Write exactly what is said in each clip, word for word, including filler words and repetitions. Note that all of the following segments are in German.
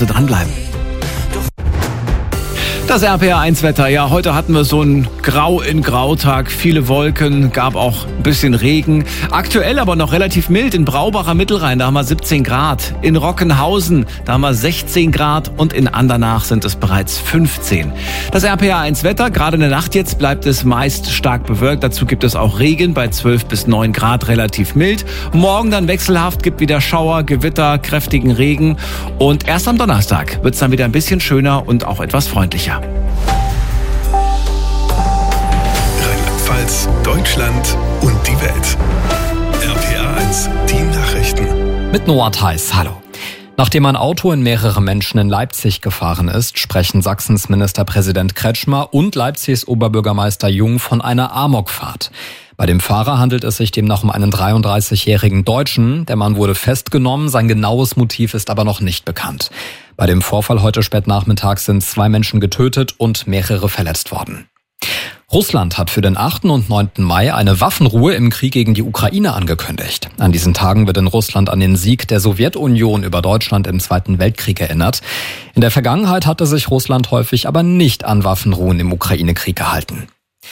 Dranbleiben. Das R P R eins Wetter. Ja, heute hatten wir so einen Grau in Grau-Tag. Viele Wolken, gab auch ein bisschen Regen. Aktuell aber noch relativ mild. In Braubacher Mittelrhein, da haben wir siebzehn Grad. In Rockenhausen, da haben wir sechzehn Grad. Und in Andernach sind es bereits fünfzehn. Das R P R eins Wetter, gerade in der Nacht jetzt, bleibt es meist stark bewölkt. Dazu gibt es auch Regen bei zwölf bis neun Grad, relativ mild. Morgen dann wechselhaft, gibt wieder Schauer, Gewitter, kräftigen Regen. Und erst am Donnerstag wird es dann wieder ein bisschen schöner und auch etwas freundlicher. Rheinland-Pfalz, Deutschland und die Welt. R P R eins, die Nachrichten. Mit Noah Theis, hallo. Nachdem ein Auto in mehrere Menschen in Leipzig gefahren ist, sprechen Sachsens Ministerpräsident Kretschmer und Leipzigs Oberbürgermeister Jung von einer Amokfahrt. Bei dem Fahrer handelt es sich demnach um einen dreiunddreißigjährigen Deutschen. Der Mann wurde festgenommen, sein genaues Motiv ist aber noch nicht bekannt. Bei dem Vorfall heute spät nachmittags sind zwei Menschen getötet und mehrere verletzt worden. Russland hat für den achten und neunten Mai eine Waffenruhe im Krieg gegen die Ukraine angekündigt. An diesen Tagen wird in Russland an den Sieg der Sowjetunion über Deutschland im Zweiten Weltkrieg erinnert. In der Vergangenheit hatte sich Russland häufig aber nicht an Waffenruhen im Ukraine-Krieg gehalten.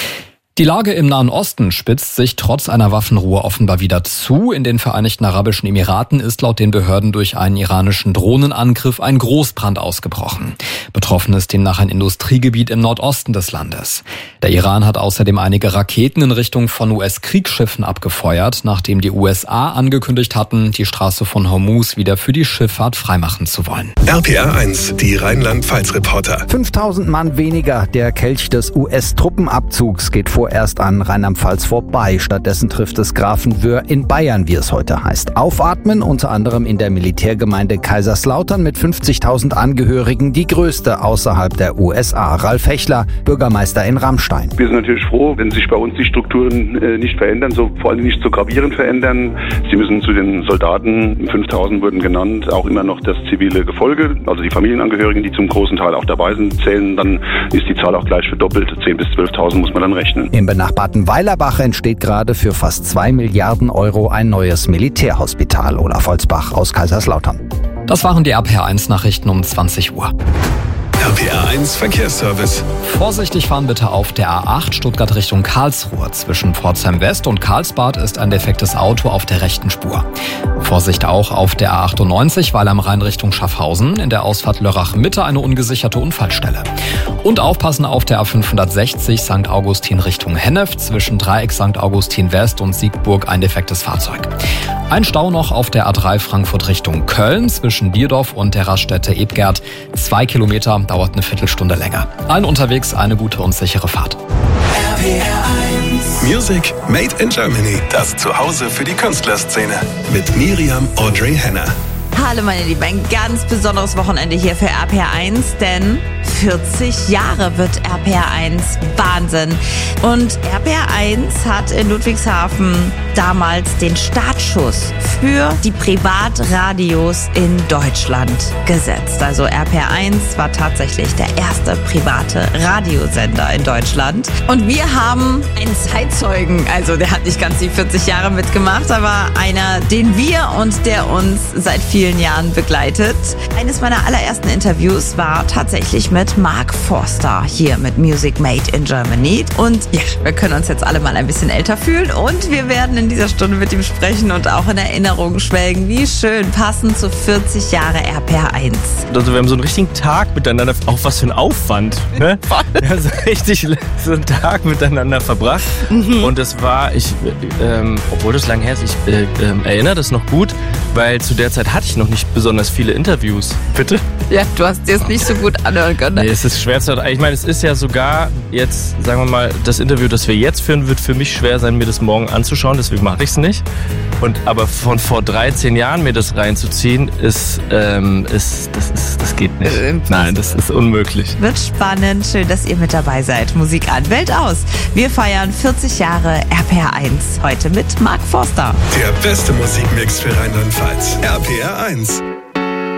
Die Lage im Nahen Osten spitzt sich trotz einer Waffenruhe offenbar wieder zu. In den Vereinigten Arabischen Emiraten ist laut den Behörden durch einen iranischen Drohnenangriff ein Großbrand ausgebrochen. Betroffen ist demnach ein Industriegebiet im Nordosten des Landes. Der Iran hat außerdem einige Raketen in Richtung von U S-Kriegsschiffen abgefeuert, nachdem die U S A angekündigt hatten, die Straße von Hormuz wieder für die Schifffahrt freimachen zu wollen. R P R eins, die Rheinland-Pfalz-Reporter. fünftausend Mann weniger. Der Kelch des U S-Truppenabzugs geht vorerst an Rheinland-Pfalz vorbei. Stattdessen trifft es Grafenwöhr in Bayern, wie es heute heißt. Aufatmen, unter anderem in der Militärgemeinde Kaiserslautern mit fünfzigtausend Angehörigen, die größte außerhalb der U S A. Ralf Hechler, Bürgermeister in Rammstein. Wir sind natürlich froh, wenn sich bei uns die Strukturen äh, nicht verändern, so vor allem nicht so gravierend verändern. Sie müssen zu den Soldaten, fünftausend wurden genannt, auch immer noch das zivile Gefolge, also die Familienangehörigen, die zum großen Teil auch dabei sind, zählen. Dann ist die Zahl auch gleich verdoppelt. zehntausend bis zwölftausend muss man dann rechnen. Im benachbarten Weilerbach entsteht gerade für fast zwei Milliarden Euro ein neues Militärhospital. Olaf Holzbach aus Kaiserslautern. Das waren die R P R eins Nachrichten um zwanzig Uhr. R P R eins Verkehrsservice. Vorsichtig fahren bitte auf der A acht Stuttgart Richtung Karlsruhe. Zwischen Pforzheim West und Karlsbad ist ein defektes Auto auf der rechten Spur. Vorsicht auch auf der A achtundneunzig, weil am Rhein Richtung Schaffhausen. In der Ausfahrt Lörrach Mitte eine ungesicherte Unfallstelle. Und aufpassen auf der A fünfhundertsechzig Sankt Augustin Richtung Hennef. Zwischen Dreieck Sankt Augustin West und Siegburg ein defektes Fahrzeug. Ein Stau noch auf der A drei Frankfurt Richtung Köln. Zwischen Bierdorf und der Raststätte Ebgerd. Zwei Kilometer, dauert eine Viertelstunde länger. Allen unterwegs eine gute und sichere Fahrt. R P R eins. Music Made in Germany. Das Zuhause für die Künstlerszene. Mit Miriam Audrey Henner. Hallo meine Lieben, ein ganz besonderes Wochenende hier für R P R eins, denn vierzig Jahre wird R P R eins. Wahnsinn. Und R P R eins hat in Ludwigshafen damals den Startschuss für die Privatradios in Deutschland gesetzt. Also R P R eins war tatsächlich der erste private Radiosender in Deutschland. Und wir haben einen Zeitzeugen, also der hat nicht ganz die vierzig Jahre mitgemacht, aber einer, den wir und der uns seit vielen Jahren begleitet. Eines meiner allerersten Interviews war tatsächlich mit Mark Forster hier mit Music Made in Germany. Und ja, wir können uns jetzt alle mal ein bisschen älter fühlen und wir werden in dieser Stunde mit ihm sprechen und auch in Erinnerungen schwelgen. Wie schön, passend zu vierzig Jahre R P R eins. Also wir haben so einen richtigen Tag miteinander, auch was für ein Aufwand. Ne? Wir haben so richtig so einen Tag miteinander verbracht. Mhm. Und das war, ich, ähm, obwohl das lang her ist, ich äh, äh, erinnere das noch gut, weil zu der Zeit hatte ich noch nicht besonders viele Interviews. Bitte? Ja, du hast dir es nicht so gut anhören können. Nee, es ist schwer zu... Ich meine, es ist ja sogar jetzt, sagen wir mal, das Interview, das wir jetzt führen, wird für mich schwer sein, mir das morgen anzuschauen. Deswegen mache ich es nicht. Und aber von vor dreizehn Jahren mir das reinzuziehen, ist, ähm, ist, das, ist das geht nicht. Äh, Nein, das ist unmöglich. Wird spannend. Schön, dass ihr mit dabei seid. Musik an, Welt aus. Wir feiern vierzig Jahre R P R eins. Heute mit Mark Forster. Der beste Musikmix für Rheinland-Pfalz. R P R eins.